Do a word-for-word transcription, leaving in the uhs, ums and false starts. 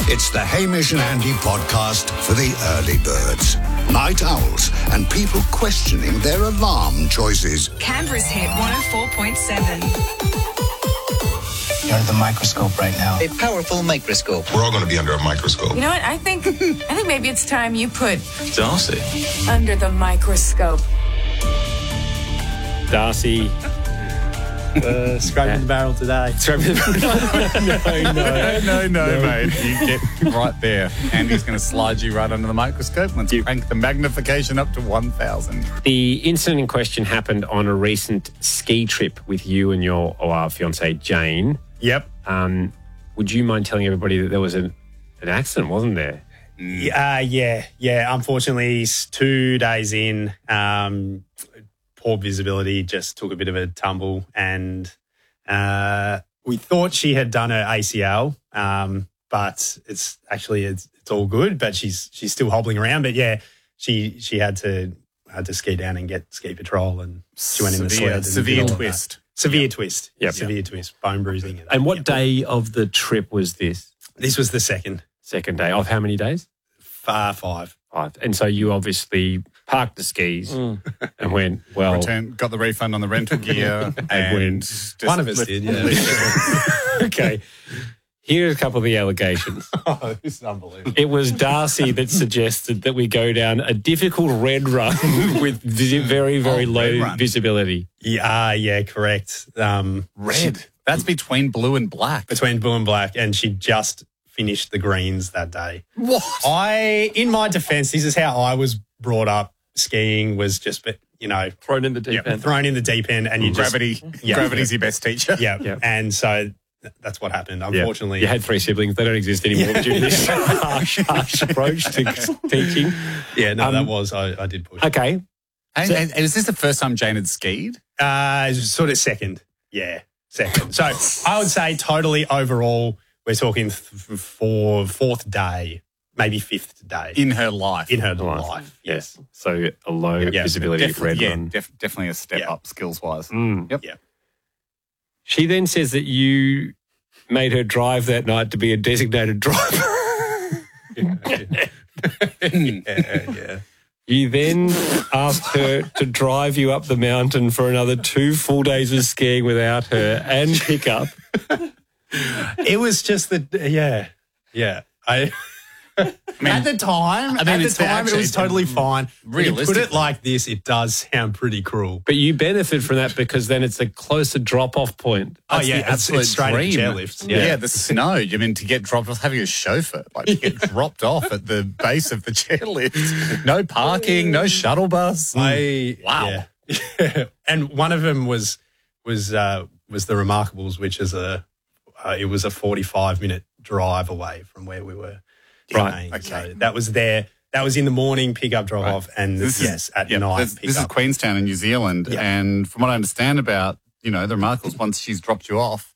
It's the Hamish and Andy podcast for the early birds, night owls, and people questioning their alarm choices. Canberra's hit one oh four point seven. You're under the microscope right now. A powerful microscope. We're all going to be under a microscope. You know what? I think I think maybe it's time you put Darcy. under the microscope. Darcy. Uh, scraping the barrel today. Scraping the barrel. no, no, no, no, no, mate. You get right there. Andy's going to slide you right under the microscope. Let's You- crank the magnification up to one thousand. The incident in question happened on a recent ski trip with you and your or our fiancée, Jane. Yep. Um, would you mind telling everybody that there was an, an accident, wasn't there? Uh, yeah, yeah. Unfortunately, s- two days in, um, poor visibility, just took a bit of a tumble, and uh, we thought she had done her A C L, um, but it's actually it's, it's all good. But she's she's still hobbling around. But yeah, she she had to had to ski down and get ski patrol, and she went in the Severe, sled. and severe did all of that. twist. Severe twist. Yep. Severe twist. Bone bruising. And what Yep. day of the trip was this? This was the second. Second day of how many days? Far five. Five. And so you obviously parked the skis and went, well, Return, got the refund on the rental gear. and went. just One of us lift- did, yeah. okay. Here are a couple of the allegations. Oh, this is unbelievable. It was Darcy that suggested that we go down a difficult red run with vi- very, very Oh, low red run. visibility. Yeah, yeah, correct. Um, Red. That's between blue and black. between blue and black, and she just finished the greens that day. What? I, in my defence, this is how I was brought up. Skiing was just, you know, Thrown in the deep yeah, end. thrown in the deep end, and you just Gravity. Yeah. Gravity's your best teacher. yeah, Yeah. and so th- that's what happened. Yeah. Unfortunately, You had three siblings. They don't exist anymore due to this harsh, harsh approach to teaching. yeah, no, Um, that was I, I did push. Okay. And, and, and is this the first time Jane had skied? Uh, sort of second, yeah, second. So I would say totally overall, we're talking th- for fourth day, maybe fifth day In her life. in her life. Yes. So a low Yeah, visibility Def- red yeah, run. def- definitely a step Yeah. up skills-wise. Mm. Yep. Yeah. She then says that you made her drive that night to be a designated driver. yeah, yeah. You then asked her to drive you up the mountain for another two full days of skiing without her and pick up. It was just the yeah, yeah. I, at the time, I mean, at the it's the time, it action- was totally fine. When you put it Realistically. like this, it does sound pretty cruel. But you benefit from that because then it's a closer drop-off point. Oh That's yeah, the it's, absolute it's straight dream. at chairlift. Yeah. the snow. You mean to get dropped off, having a chauffeur, like to get dropped off at the base of the chairlift. No parking, no shuttle bus. I Wow. yeah. And one of them was was uh, was the Remarkables, which is a uh, it was a forty-five minute drive away from where we were. Right, staying. okay. So that was there. That was in the morning, pick up, drop Right. off, and This yes, is, at yeah, night, This, pick this is up. Queenstown in New Zealand, Yeah. and from what I understand about, you know, the Remarkables, once she's dropped you off,